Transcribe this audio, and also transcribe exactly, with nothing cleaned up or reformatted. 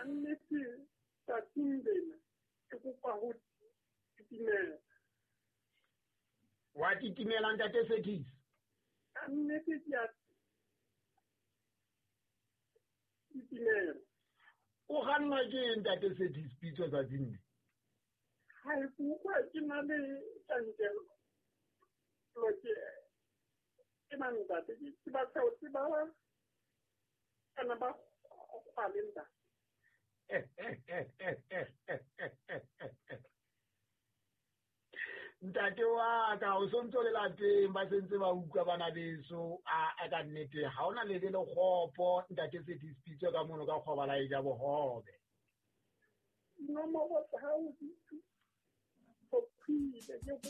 ka nnete tsatsing lena ke kopa ho titimela. Wa titimela ntate Sethis? Ka nnete ke a titimela. O ganna ke ntate Sethis pitso tsatsing le? Ha e bua ke na le tjantjello. Lo ke ke mantate ke ba tsa o tseba kana ba kgwalenda. Ntate wa ka o sontso le lateng ba sentse ba utlwa bana beso a ka nnete ha ona le le kgopo ntate Sethis pitso ka mono ka kgobala e ja bohobe. No mo go sa o di. So please,